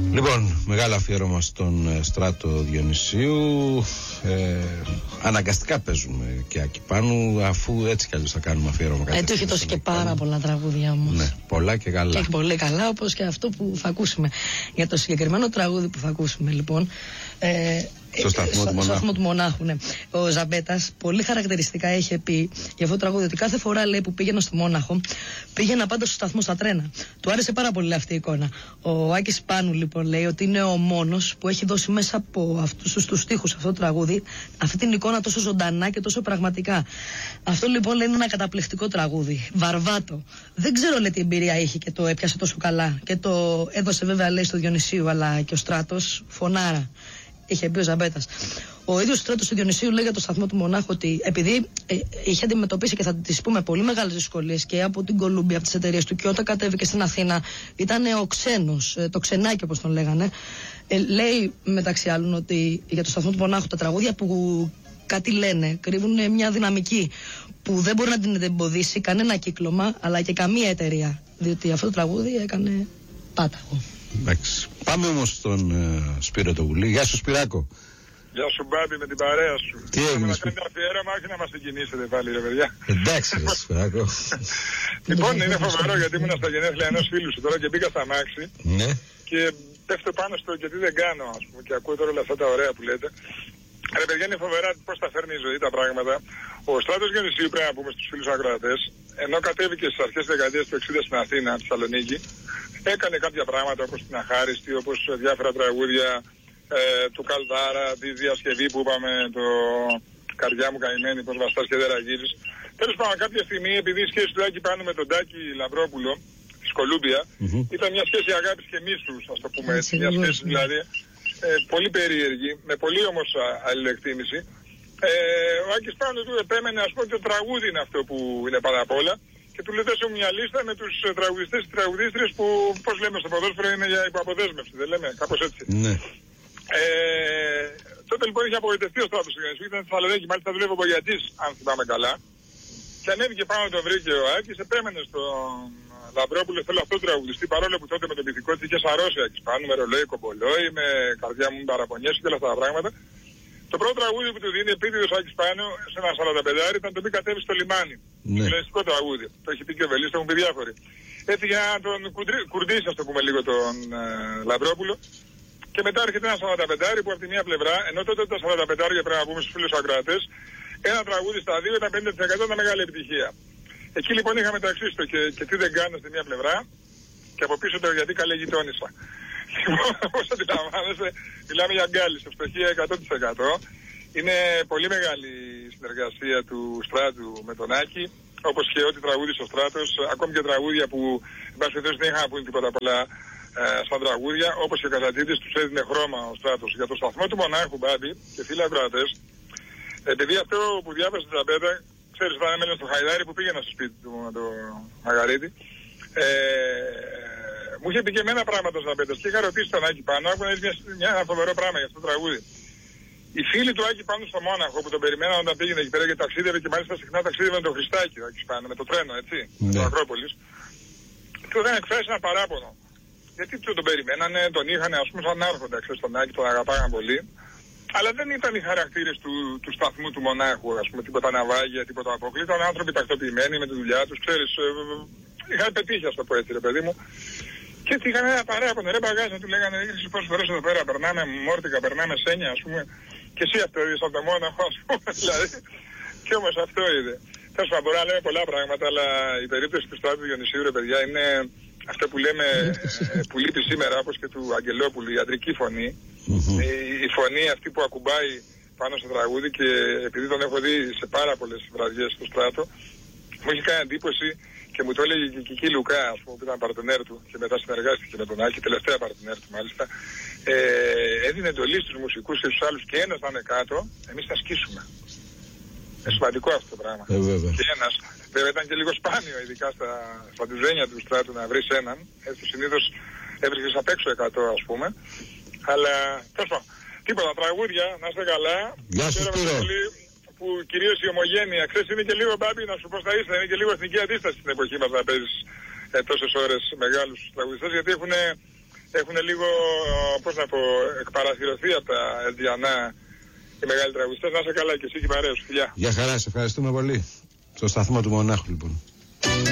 Λοιπόν, μεγάλο αφιέρωμα στον Στράτο Διονυσίου. Αναγκαστικά παίζουμε και Ακυπάνου, αφού έτσι κι αλλιώς θα κάνουμε αφιέρωμα. Του έχει δώσει και πάρα πολλά τραγούδια όμως. Ναι, πολλά και καλά. Και έχει πολύ καλά, όπως και αυτό που θα ακούσουμε. Για το συγκεκριμένο τραγούδι που θα ακούσουμε, λοιπόν. Στο σταθμό του Μονάχου, ναι. Ο Ζαμπέτας πολύ χαρακτηριστικά είχε πει για αυτό το τραγούδι ότι κάθε φορά, λέει, που πήγαινα στο Μόναχο, πήγαινα πάντα στο σταθμό στα τρένα. Του άρεσε πάρα πολύ αυτή η εικόνα. Ο Άκης Πάνου, λοιπόν, λέει ότι είναι ο μόνος που έχει δώσει μέσα από αυτούς τους στίχους αυτό το τραγούδι αυτή την εικόνα τόσο ζωντανά και τόσο πραγματικά. Αυτό, λοιπόν, λέει, είναι ένα καταπληκτικό τραγούδι. Βαρβάτο. Δεν ξέρω, λέει, τι εμπειρία είχε και το έπιασε τόσο καλά. Και το έδωσε, βέβαια, λέει, στο Διονυσίου, αλλά και ο Στράτος φωνάρα. Είχε πει ο Ζαμπέτας. Ο ίδιος Στράτος του Διονυσίου λέει για το σταθμό του Μονάχου ότι επειδή είχε αντιμετωπίσει και θα τις πούμε πολύ μεγάλες δυσκολίες και από την Κολούμπια, από τις εταιρείες του, και όταν κατέβηκε στην Αθήνα ήταν ο ξένος, το ξενάκι όπως τον λέγανε. Λέει μεταξύ άλλων ότι για το σταθμό του Μονάχου τα τραγούδια που κάτι λένε κρύβουν μια δυναμική που δεν μπορεί να την εμποδίσει κανένα κύκλωμα αλλά και καμία εταιρεία. Διότι αυτό το τραγούδι έκανε πάταγο. Εντάξει. Πάμε όμως στον Σπύρο το Γουλή. Γεια σου, Σπυράκο. Γεια σου, Μπάμπη, με την παρέα σου. Τι έγινε? Να κάνετε αφιέρωμα, όχι να μας την κινήσετε πάλι, ρε παιδιά. Εντάξει, ρε Σπυράκο. Λοιπόν, είναι φοβερό γιατί ήμουν στα γενέθλια ενός φίλου σου τώρα και μπήκα στα μάξι. Ναι. Και πέφτω πάνω στο γιατί δεν κάνω, ας πούμε, και ακούω τώρα όλα αυτά τα ωραία που λέτε. Ρε παιδιά, είναι φοβερά πώς τα φέρνει η ζωή τα πράγματα. Ο Στράτος Διονυσίου, πρέπει να πούμε στους φίλους ακροατές, ενώ κατέβηκε στις αρχές της δεκαετίας του 60 στην Αθήνα, στη Θεσσαλονίκη, έκανε κάποια πράγματα όπως την Αχάριστη, όπως διάφορα τραγούδια του Καλδάρα, τη διασκευή που είπαμε, το Καρδιά μου καημένη, πως βαστάς και δεν ραγίζεις. Τέλος πάντων, κάποια στιγμή, επειδή η σχέση του Άκη Πάνου με τον Τάκη Λαμπρόπουλο της Κολούμπια ήταν μια σχέση αγάπης και μίσους, ας το πούμε έτσι, μια σχέση δηλαδή πολύ περίεργη, με πολύ όμως αλληλεκτίμηση. Ο Άκης Πάνου του επέμενε, ας πούμε, ότι το τραγούδι είναι αυτό που είναι πάνω απ' όλα. Και του λέτε μια λίστα με τους τραγουδιστές και τραγουδίστριες που, πώς λέμε στο ποδόσφαιρο, είναι για υποαποδέσμευση, δεν λέμε, κάπως έτσι. Ναι. Τότε λοιπόν είχε απογοητευτεί ο Στράτος του Διονυσίου, ήταν στη Θεσσαλονίκη, μάλιστα δουλεύει ο Μπογιατής, αν θυμάμαι καλά. Και ανέβηκε πάνω, τον βρήκε ο Άκης, επέμενε στον Λαμπρόπουλο, θέλω αυτό το τραγουδιστή, παρόλο που τότε με τον πυθικό της είχε σαρώσει ο Άκης πάνω, με ρολόι κομπολόι, με καρδιά μου παραπονιέσαι και όλα αυτά τα πράγματα. Το πρώτο τραγούδι που του δίνει επίτηδος Άκης Πάνου σε ένα 45 ήταν το μη κατέβει στο λιμάνι. Ναι. Κλασικό τραγούδι. Το έχει πει και ο Βελής, το έχουν πει διάφοροι. Έτσι για να τον κουρδίσει, ας το πούμε λίγο, τον Λαμπρόπουλο. Και μετά έρχεται ένα 45 που από τη μία πλευρά, ενώ τότε τα 45 πρέπει να πούμε στους φίλους ακροατές, ένα τραγούδι στα δύο ήταν 50% ήταν μεγάλη επιτυχία. Εκεί λοιπόν είχαμε το εξής και τι δεν κάνω στη μία πλευρά και από πίσω το γιατί καλή γειτόνισσα. Λοιπόν, όπως αντιλαμβάνεσαι, μιλάμε για γκάλιση, ευστοχία 100%. Είναι πολύ μεγάλη η συνεργασία του Στράτου με τον Άκη, όπως και ό,τι τραγούδισε ο Στράτος, ακόμη και τραγούδια που εν πάση περιπτώσει δεν είχαν να πούν τίποτα πολλά σαν τραγούδια, όπως και κατά τίτλους τους έδινε χρώμα ο Στράτος. Για το σταθμό του Μονάχου, Μπάμπη και φίλοι ακροατές, επειδή αυτό που διάβασε την Ζαμπέτα, ξέρεις, πάνε μέλος στο Χαϊδάρι που πήγαινα στο σπίτι του με το Μαγαρίτη. Μου είχε πει και εμένα πράγματα ο Ζαμπέτας και είχα ρωτήσει τον Άκη Πάνου, άκουγα μια φοβερό πράγμα για αυτό το τραγούδι. Οι φίλοι του Άκη Πάνου στο Μόναχο που τον περιμέναν όταν πήγαινε εκεί πέρα και ταξίδευε και μάλιστα συχνά ταξίδευε με τον Χριστάκη ο Άκης Πάνου, με το τρένο, έτσι, το Ακρόπολης. Του είχαν εκφράσει ένα παράπονο. Γιατί τον περιμένανε, τον είχαν, ας πούμε, σαν άρχοντα, ξέρεις, τον Άκη, τον αγαπάγαν πολύ. Αλλά δεν ήταν οι χαρακτήρες του σταθμού του Μονάχου, ας πούμε, τίποτα ναυάγια, τίποτα αποκλή. Ήταν άνθρωποι τακτοποιημένοι με τη δουλειά τους, ξέρεις, είχαν πετύχει, ας το πω έτσι, ρε παιδί μου. Και έτσι είχαν ένα παράπονο, ρε μπαγάζα, του λέγανε, ήρθες πόσες φορές εδώ πέρα, περνάμε μόρτικα, περνάμε σένια, ας πούμε, και εσύ αυτό είδες από το Μόναχο, ας πούμε, δηλαδή. Και όμως αυτό είδε. Τέλος πάντων, μπορεί να λέμε πολλά πράγματα, αλλά η περίπτωση του Στράτου Διονυσίου, ρε παιδιά, είναι αυτό που λέμε, που λείπει σήμερα, όπως και του Αγγελόπουλου, η ιατρική φωνή. Η φωνή αυτή που ακουμπάει πάνω στο τραγούδι, και επειδή τον έχω δει σε πάρα πολλές βραδιές στο Στράτο, μου έχει κάνει εντύπωση και μου το έλεγε και η Κική Λουκά, ας πούμε, που ήταν παρτενέρ του και μετά συνεργάστηκε με τον Άκη, τελευταία παρτενέρ του μάλιστα. Έδινε εντολή στους μουσικούς και στους άλλους, και ένας να είναι κάτω, εμείς θα σκίσουμε. Είναι σημαντικό αυτό το πράγμα. Και ένας, βέβαια ήταν και λίγο σπάνιο, ειδικά στα τουζένια του Στράτου, να βρεις έναν. Έτσι συνήθως έβρισκες απ' έξω 100, ας πούμε. Αλλά τόσο. Τίποτα, τραγούδια, να είστε καλά. Γεια σου, Σπύρο. Που κυρίως η ομογένεια, ξέρεις, είναι και λίγο, Μπάμπη, να σου πω στα ίσα, είναι και λίγο εθνική αντίσταση στην εποχή μας να παίζεις τόσες ώρες μεγάλους τραγουδιστές, γιατί έχουν έχουν λίγο, πώς να πω, εκπαρασυρωθεί από τα Ελτιανά οι μεγάλοι τραγουδιστές. Να είσαι καλά και εσύ και η παρέα σου. Φιλιά. Γεια χαρά, σε ευχαριστούμε πολύ. Στο σταθμό του Μονάχου λοιπόν.